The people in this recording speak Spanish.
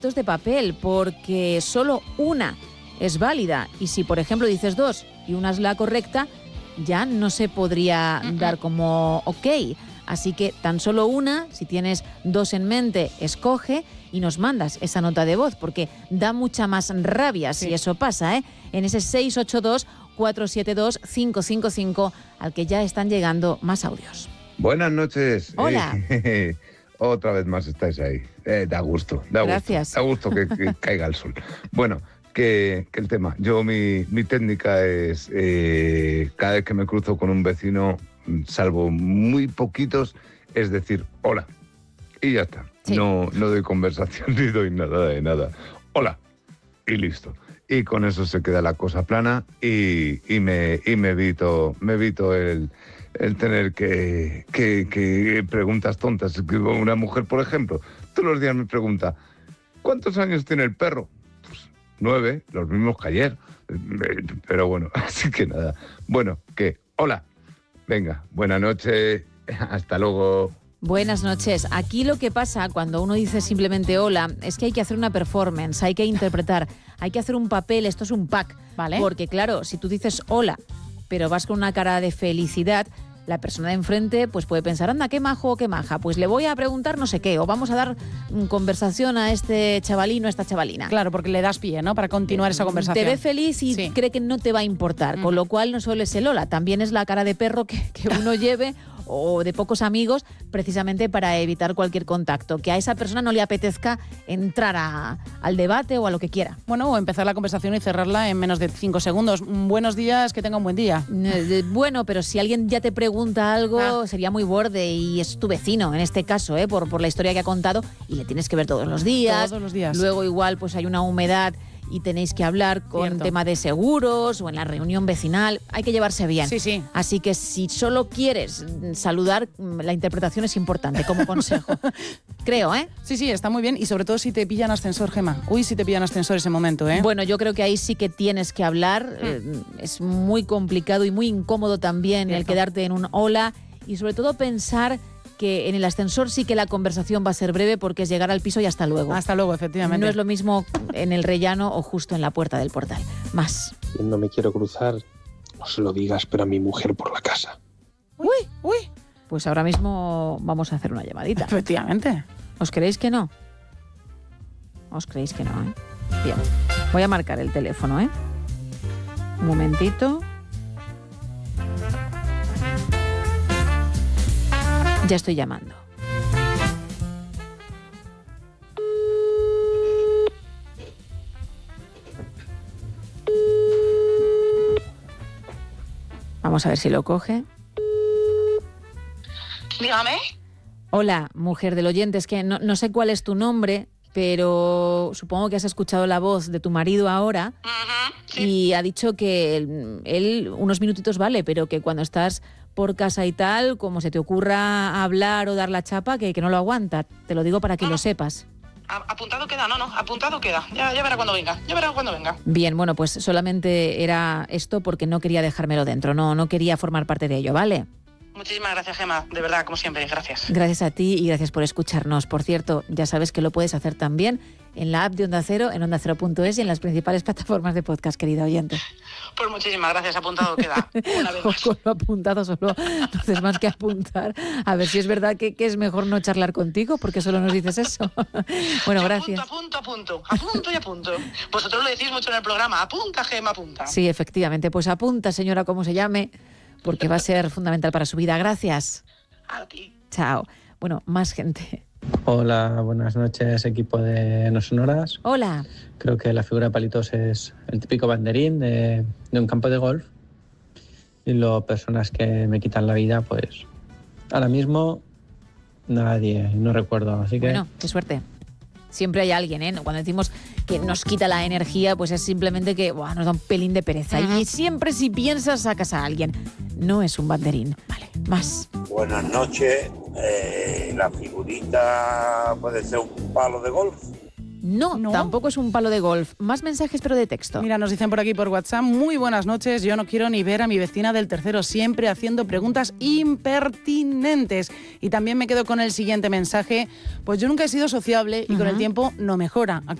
de papel, porque solo una es válida. Y si, por ejemplo, dices 2 y una es la correcta, ya no se podría dar como ok. Así que tan solo una, si tienes 2 en mente, escoge y nos mandas esa nota de voz, porque da mucha más rabia si eso pasa, ¿eh? En ese 682-472-555, al que ya están llegando más audios. Buenas noches. Hola. Otra vez más estáis ahí. Da gusto. Gracias. Da gusto que caiga el sol. Bueno, que el tema. Yo mi técnica es, cada vez que me cruzo con un vecino, salvo muy poquitos, es decir, hola. Y ya está. Sí. No doy conversación ni doy nada de nada. Hola. Y listo. Y con eso se queda la cosa plana y me evito el tener que preguntas tontas. Una mujer, por ejemplo, todos los días me pregunta, ¿cuántos años tiene el perro? Pues 9, los mismos que ayer. Pero bueno, así que nada. Bueno, hola. Venga, buena noche. Hasta luego. Buenas noches. Aquí lo que pasa cuando uno dice simplemente hola es que hay que hacer una performance, hay que interpretar, hay que hacer un papel, esto es un pack, ¿vale? Porque claro, si tú dices hola, pero vas con una cara de felicidad, la persona de enfrente pues puede pensar, anda, qué majo o qué maja, pues le voy a preguntar no sé qué, o vamos a dar conversación a este chavalino, a esta chavalina. Claro, porque le das pie, ¿no?, para continuar esa conversación. Te ve feliz y cree que no te va a importar, con lo cual no solo es el hola, también es la cara de perro que uno lleve o de pocos amigos, precisamente para evitar cualquier contacto, que a esa persona no le apetezca entrar al debate o a lo que quiera. Bueno, o empezar la conversación y cerrarla en menos de 5 segundos. Buenos días, que tenga un buen día. Bueno, pero si alguien ya te pregunta algo, sería muy borde y es tu vecino, en este caso, por la historia que ha contado, y le tienes que ver todos los días. Todos los días. Luego igual pues hay una humedad y tenéis que hablar con tema de seguros o en la reunión vecinal. Hay que llevarse bien. Sí, sí. Así que si solo quieres saludar, la interpretación es importante como consejo. Creo, ¿eh? Sí, sí, está muy bien. Y sobre todo si te pillan ascensor, Gemma. Uy, si te pillan ascensor ese momento, ¿eh? Bueno, yo creo que ahí sí que tienes que hablar. Es muy complicado y muy incómodo también el quedarte en un hola y sobre todo pensar que en el ascensor sí que la conversación va a ser breve porque es llegar al piso y hasta luego. Hasta luego, efectivamente. No es lo mismo en el rellano o justo en la puerta del portal. Más. No me quiero cruzar, no se lo digas, pero a mi mujer por la casa. Uy. Pues ahora mismo vamos a hacer una llamadita. Efectivamente. ¿Os creéis que no? ¿Os creéis que no, eh? Bien. Voy a marcar el teléfono, ¿eh? Un momentito. Ya estoy llamando. Vamos a ver si lo coge. Dígame. Hola, mujer del oyente, es que no sé cuál es tu nombre, pero supongo que has escuchado la voz de tu marido ahora. Sí. Y ha dicho que él unos minutitos vale, pero que cuando estás por casa y tal, como se te ocurra hablar o dar la chapa, que no lo aguanta. Te lo digo para que lo sepas. Apuntado queda, apuntado queda. Ya verá cuando venga, Bien, bueno, pues solamente era esto porque no quería dejármelo dentro, no quería formar parte de ello, ¿vale? Muchísimas gracias, Gemma, de verdad, como siempre, gracias. Gracias a ti y gracias por escucharnos. Por cierto, ya sabes que lo puedes hacer también en la app de Onda Cero, en ondacero.es y en las principales plataformas de podcast, querida oyente. Pues muchísimas gracias, apuntado queda. Una vez más. Lo apuntado solo, no haces más que apuntar. A ver si es verdad que es mejor no charlar contigo, porque solo nos dices eso. Bueno, gracias. Apunto. Vosotros lo decís mucho en el programa, apunta, Gemma, apunta. Sí, efectivamente, pues apunta, señora, como se llame, porque va a ser fundamental para su vida. Gracias. A ti. Chao. Bueno, más gente. Hola, buenas noches, equipo de No Sonoras. Hola. Creo que la figura de Palitos es el típico banderín de un campo de golf. Y las personas que me quitan la vida, pues ahora mismo nadie, no recuerdo. Así que... Bueno, qué suerte. Siempre hay alguien, ¿eh? Cuando decimos que nos quita la energía, pues es simplemente que nos da un pelín de pereza. Y siempre si piensas, sacas a alguien. No es un banderín. Vale, más. Buenas noches. La figurita puede ser un palo de golf. No, tampoco es un palo de golf. Más mensajes, pero de texto. Mira, nos dicen por aquí por WhatsApp, muy buenas noches, yo no quiero ni ver a mi vecina del tercero, siempre haciendo preguntas impertinentes. Y también me quedo con el siguiente mensaje, pues yo nunca he sido sociable y con el tiempo no mejora.